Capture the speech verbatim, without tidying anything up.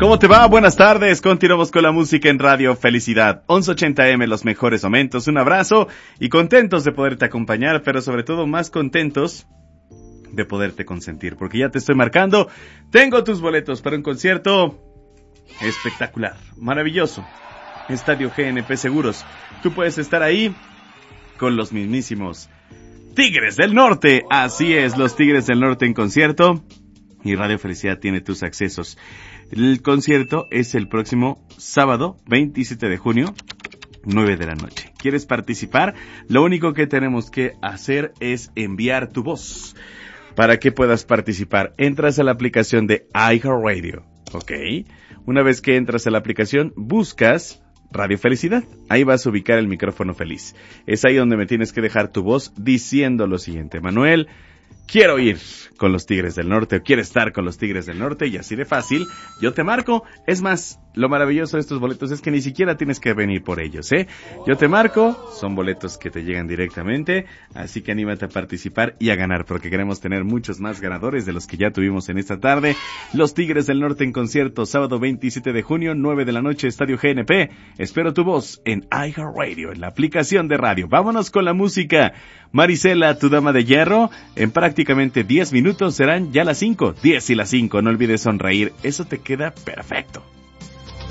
¿Cómo te va? Buenas tardes. Continuamos con la música en Radio Felicidad. once ochenta eme, los mejores momentos. Un abrazo y contentos de poderte acompañar, pero sobre todo más contentos de poderte consentir, porque ya te estoy marcando. Tengo tus boletos para un concierto espectacular, maravilloso. Estadio G N P Seguros. Tú puedes estar ahí con los mismísimos Tigres del Norte. Así es, los Tigres del Norte en concierto. Y Radio Felicidad tiene tus accesos. El concierto es el próximo sábado, veintisiete de junio, nueve de la noche. ¿Quieres participar? Lo único que tenemos que hacer es enviar tu voz para que puedas participar. Entras a la aplicación de iHeartRadio, ¿ok? Una vez que entras a la aplicación, buscas Radio Felicidad. Ahí vas a ubicar el micrófono feliz. Es ahí donde me tienes que dejar tu voz diciendo lo siguiente: Manuel, quiero ir con los Tigres del Norte, o quiero estar con los Tigres del Norte, y así de fácil, yo te marco. Es más, lo maravilloso de estos boletos es que ni siquiera tienes que venir por ellos, ¿eh? Yo te marco, son boletos que te llegan directamente, así que anímate a participar y a ganar, porque queremos tener muchos más ganadores de los que ya tuvimos en esta tarde. Los Tigres del Norte en concierto, sábado veintisiete de junio, nueve de la noche, Estadio G N P. Espero tu voz en iHeartRadio, en la aplicación de radio. Vámonos con la música. Marisela, tu dama de hierro, en prácticamente diez minutos serán ya las cinco, diez y las cinco. No olvides sonreír, eso te queda perfecto.